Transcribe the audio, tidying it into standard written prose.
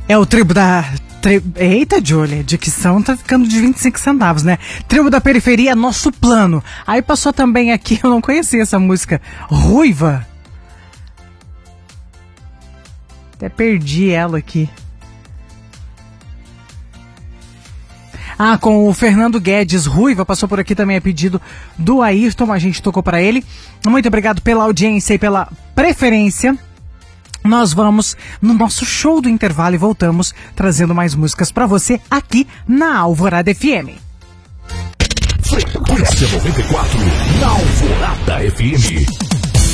É o Tribo da... Eita, Julia, dicção tá ficando de 25 centavos, né? Tribo da Periferia, Nosso Plano. Aí passou também aqui, eu não conhecia essa música, Ruiva. Até perdi ela aqui. Ah, com o Fernando Guedes, Ruiva, passou por aqui também a pedido do Ayrton, a gente tocou pra ele. Muito obrigado pela audiência e pela preferência. Nós vamos no nosso show do intervalo e voltamos trazendo mais músicas pra você aqui na Alvorada FM. Frequência 94, na Alvorada FM.